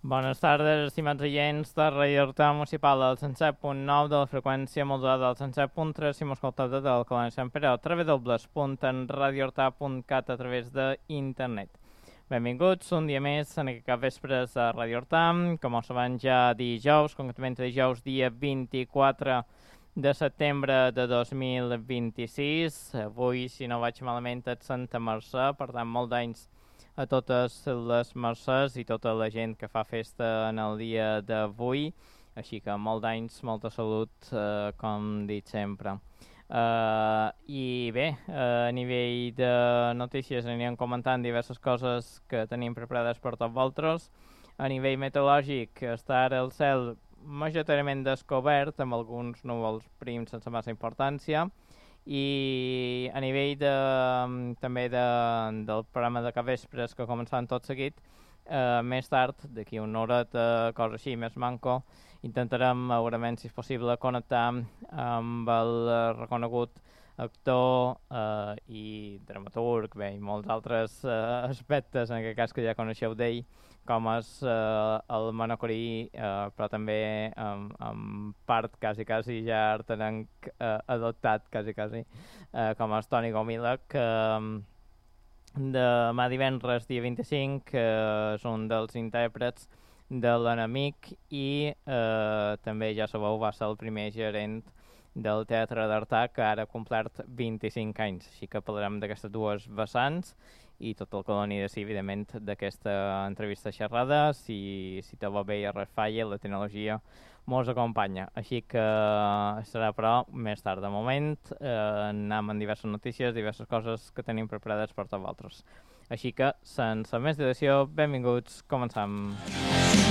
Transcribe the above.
Bones tardes, estimats oients de Radio Horta Municipal del 107.9 de la freqüència modulada del 107.3 si m'escolteu des del Colònia Sant Pere o www.radiohorta.cat a través d'internet. Benvinguts un dia més en aquest capvespres a Radio Horta, com ho sabem ja dijous, concretament dijous dia 24 de setembre de 2026. Avui, si no vaig malament, és Santa Mercè, per tant, molt d'anys a totes les mercès i tota la gent que fa festa en el dia d'avui. Així que molt d'anys, molta salut, com dic sempre. I bé, a nivell de notícies anirem comentant diverses coses que tenim preparades per tots vosaltres. A nivell meteorològic està ara el cel majoritàriament descobert, amb alguns núvols prims sense massa importància. I a nivell també del programa de capvespres que començaran tot seguit, més tard, d'aquí una horeta, cosa així, més manco, intentarem, segurament, si és possible, connectar amb el reconegut actor i dramaturg, bé, i molts altres aspectes, en aquest cas que ja coneixeu d'ell, com és el manacorí, però també en part quasi ja artenenc adoptat, quasi, com és Toni Gomila, que demà divendres, dia 25, és un dels intèrprets de l'Enemic i també, ja sabeu, va ser el primer gerent del Teatre d'Artà, que ara ha complert 25 anys. Així que parlarem d'aquestes dues vessants i tot el que doni de si, evidentment, d'aquesta entrevista xerrada. Si tot va bé i res falla, la tecnologia mos acompanya. Així que serà, però, més tard. De moment, anem amb diverses notícies, diverses coses que tenim preparades per tots vosaltres. Així que, sense més dilació, benvinguts, començam.